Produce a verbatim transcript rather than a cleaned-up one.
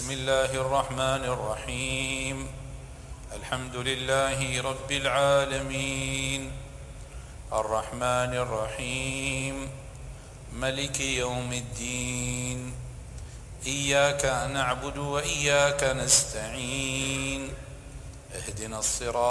بسم الله الرحمن الرحيم. الحمد لله رب العالمين، الرحمن الرحيم، ملك يوم الدين. إياك نعبد وإياك نستعين، اهدنا الصراط